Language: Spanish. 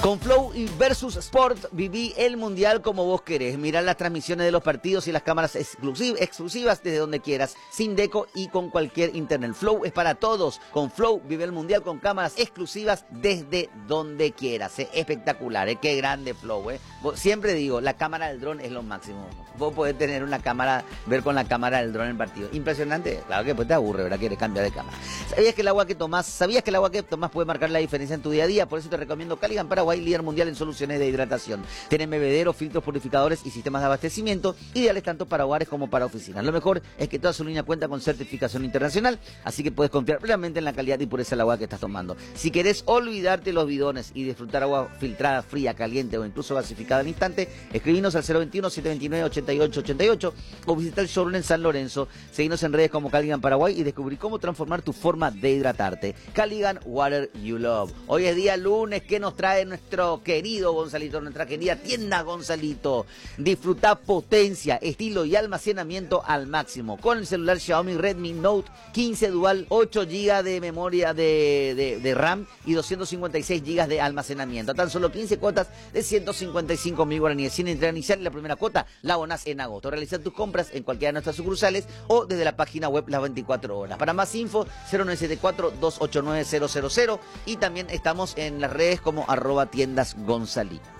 Con Flow y Versus Sport viví el Mundial como vos querés. Mirá las transmisiones de los partidos y las cámaras exclusivas desde donde quieras, sin deco y con cualquier internet. Flow es para todos. Con Flow vive el Mundial con cámaras exclusivas desde donde quieras. Espectacular, qué grande Flow. Siempre digo, la cámara del dron es lo máximo. Vos podés tener una cámara, ver con la cámara del dron el partido. Impresionante. Claro que después te aburre, ¿verdad? Quieres cambiar de cámara. ¿Sabías que el agua que tomás puede marcar la diferencia en tu día a día? Por eso te recomiendo Caligan Paraguay, líder mundial en soluciones de hidratación. Tienen bebederos, filtros purificadores y sistemas de abastecimiento, ideales tanto para hogares como para oficinas. Lo mejor es que toda su línea cuenta con certificación internacional, así que puedes confiar plenamente en la calidad y pureza del agua que estás tomando. Si querés olvidarte los bidones y disfrutar agua filtrada, fría, caliente o incluso gasificada al instante, escribinos al 021-729-8888 o visita el showroom en San Lorenzo. Seguinos en redes como Caligan Paraguay y descubrí cómo transformar tu forma de hidratarte. Caligan Water You Love. Hoy es día lunes. ¿Qué nos trae nuestro querido Gonzalito, nuestra querida tienda Gonzalito? Disfruta potencia, estilo y almacenamiento al máximo con el celular Xiaomi Redmi Note 15 Dual, 8 GB de memoria de RAM y 256 GB de almacenamiento. A tan solo 15 cuotas de 155.000 guaraníes. Sin entrar inicial, la primera cuota la abonás en agosto. Realiza tus compras en cualquiera de nuestras sucursales o desde la página web las 24 horas. Para más info, 0974-289-000 y también estamos en las redes como @tiendas Gonzalito.